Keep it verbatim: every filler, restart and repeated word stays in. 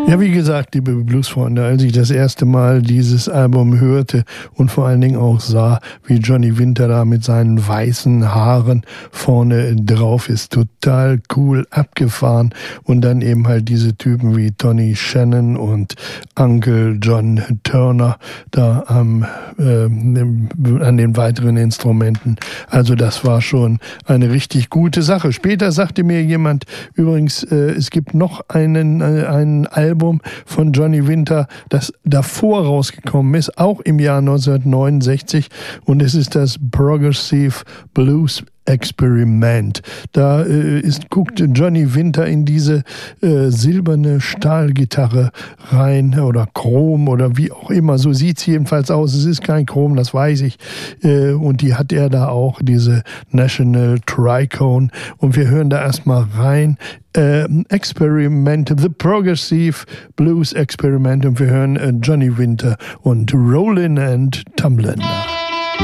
Ja, wie gesagt, liebe Bluesfreunde, als ich das erste Mal dieses Album hörte und vor allen Dingen auch sah, wie Johnny Winter da mit seinen weißen Haaren vorne drauf ist, total cool, abgefahren. Und dann eben halt diese Typen wie Tony Shannon und Uncle John Turner da am, äh, an den weiteren Instrumenten. Also das war schon eine richtig gute Sache. Später sagte mir jemand, übrigens, äh, es gibt noch einen, äh, ein Album von Johnny Winter, das davor rausgekommen ist, auch im Jahr neunzehnhundertneunundsechzig, und es ist das Progressive Blues Experiment. Da äh, ist, guckt Johnny Winter in diese äh, silberne Stahlgitarre rein oder Chrom oder wie auch immer. So sieht es jedenfalls aus. Es ist kein Chrom, das weiß ich. Äh, und die hat er da auch, diese National Tricone. Und wir hören da erstmal rein. Äh, Experiment, The Progressive Blues Experiment. Und wir hören äh, Johnny Winter und Rollin' and Tumblin'.